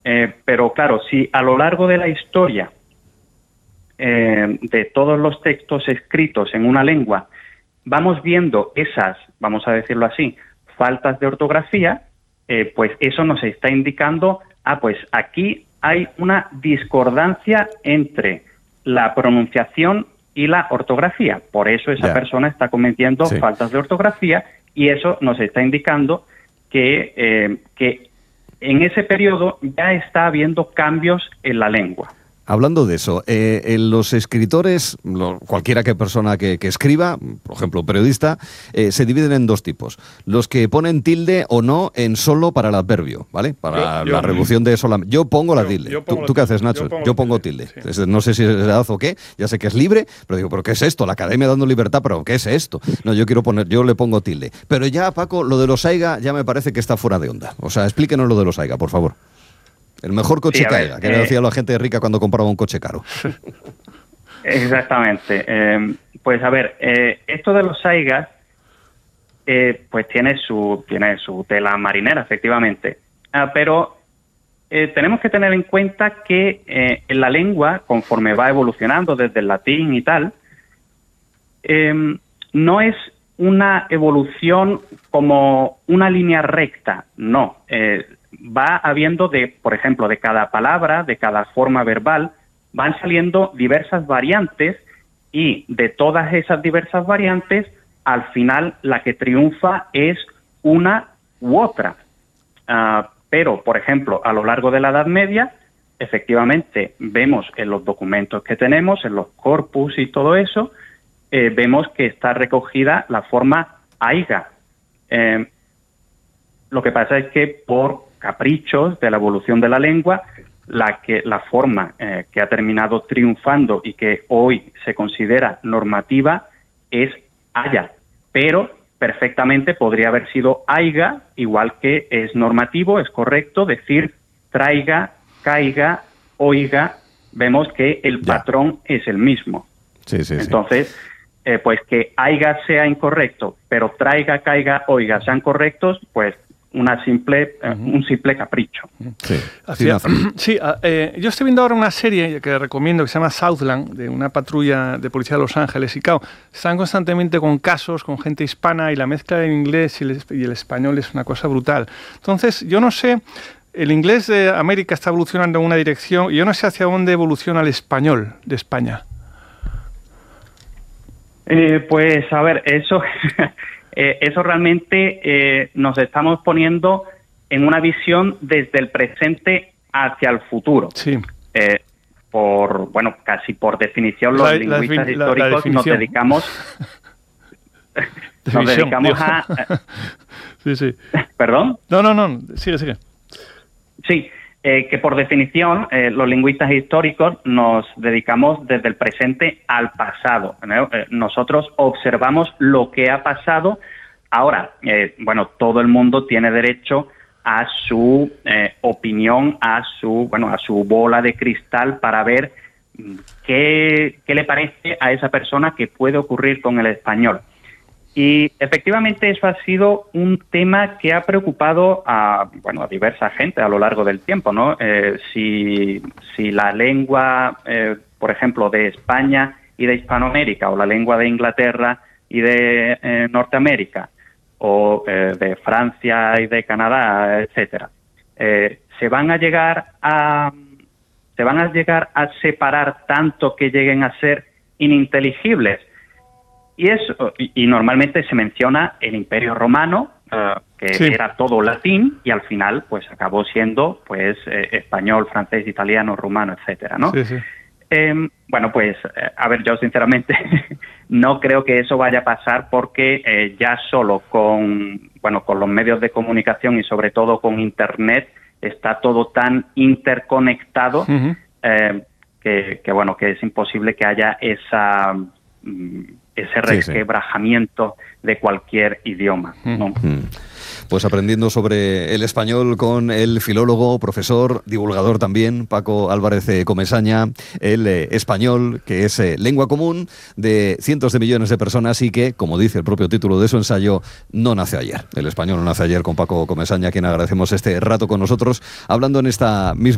Pero claro, si a lo largo de la historia de todos los textos escritos en una lengua vamos viendo esas, vamos a decirlo así, faltas de ortografía, pues eso nos está indicando, pues aquí hay una discordancia entre la pronunciación y la ortografía. Por eso esa persona está cometiendo faltas de ortografía y eso nos está indicando que en ese periodo ya está habiendo cambios en la lengua. Hablando de eso, los escritores, cualquiera persona que escriba, por ejemplo, periodista, se dividen en dos tipos. Los que ponen tilde o no en solo para el adverbio, ¿vale? Para la reducción de solamente. Yo pongo la tilde. ¿Tú qué haces, Nacho? Yo pongo tilde. Sí. No sé si es edad o qué, ya sé que es libre, pero digo, ¿pero qué es esto? La academia dando libertad, ¿pero qué es esto? No, yo le pongo tilde. Pero ya, Paco, lo de los AIGA ya me parece que está fuera de onda. O sea, explíquenos lo de los AIGA, por favor. El mejor coche que haya, que me decía la gente rica cuando compraba un coche caro. Exactamente. Pues a ver, esto de los AIGAs, pues tiene su tela marinera, efectivamente. Pero tenemos que tener en cuenta que en la lengua, conforme va evolucionando desde el latín y tal, no es una evolución como una línea recta, no. Va habiendo por ejemplo, de cada palabra, de cada forma verbal, van saliendo diversas variantes y de todas esas diversas variantes, al final la que triunfa es una u otra. Pero, por ejemplo, a lo largo de la Edad Media, efectivamente, vemos en los documentos que tenemos, en los corpus y todo eso, vemos que está recogida la forma aiga. Lo que pasa es que por caprichos de la evolución de la lengua, la forma que ha terminado triunfando y que hoy se considera normativa es aya, pero perfectamente podría haber sido aiga, igual que es normativo, es correcto decir traiga, caiga, oiga, vemos que el patrón es el mismo. Sí. Entonces, pues que aiga sea incorrecto, pero traiga, caiga, oiga sean correctos, pues un simple capricho. Yo estoy viendo ahora una serie que recomiendo que se llama Southland, de una patrulla de policía de Los Ángeles, y claro, están constantemente con casos, con gente hispana, y la mezcla del inglés y el español es una cosa brutal. Entonces, yo no sé, el inglés de América está evolucionando en una dirección, y yo no sé hacia dónde evoluciona el español de España. Pues, a ver, eso realmente nos estamos poniendo en una visión desde el presente hacia el futuro. Sí. Casi por definición, los lingüistas históricos nos dedicamos a... Sí. ¿Perdón? No, sigue. Sí. Que por definición los lingüistas históricos nos dedicamos desde el presente al pasado, ¿no? Nosotros observamos lo que ha pasado. Ahora, todo el mundo tiene derecho a su opinión, a su bola de cristal para ver qué le parece a esa persona que puede ocurrir con el español. Y efectivamente eso ha sido un tema que ha preocupado a diversa gente a lo largo del tiempo, ¿no? Si la lengua, por ejemplo, de España y de Hispanoamérica, o la lengua de Inglaterra y de Norteamérica, o de Francia y de Canadá, etcétera, se van a llegar a separar tanto que lleguen a ser ininteligibles. Y normalmente se menciona el Imperio Romano, que era todo latín, y al final pues acabó siendo español, francés, italiano, rumano, etcétera, ¿no? Sí. Yo sinceramente no creo que eso vaya a pasar, porque ya solo con los medios de comunicación y sobre todo con Internet está todo tan interconectado que es imposible que haya ese resquebrajamiento de cualquier idioma, ¿no? Pues aprendiendo sobre el español con el filólogo, profesor, divulgador también, Paco Álvarez Comesaña, el español, que es lengua común de cientos de millones de personas y que, como dice el propio título de su ensayo, no nace ayer. El español no nace ayer, con Paco Comesaña, a quien agradecemos este rato con nosotros, hablando en esta misma